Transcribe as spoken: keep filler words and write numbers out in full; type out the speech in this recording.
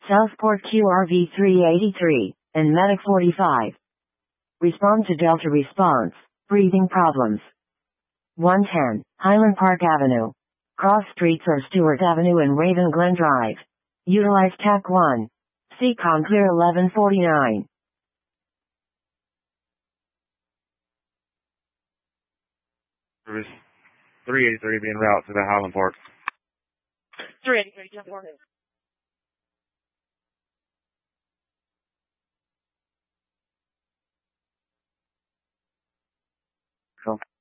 Southport Q R V three eighty-three, and Medic forty-five. Respond to Delta response, breathing problems. one ten, Highland Park Avenue. Cross streets are Stewart Avenue and Raven Glen Drive. Utilize T A C one. C COM clear eleven forty-nine. Service three eighty-three being routed to the Highland Park. three eighty-three, jump on it. Cool.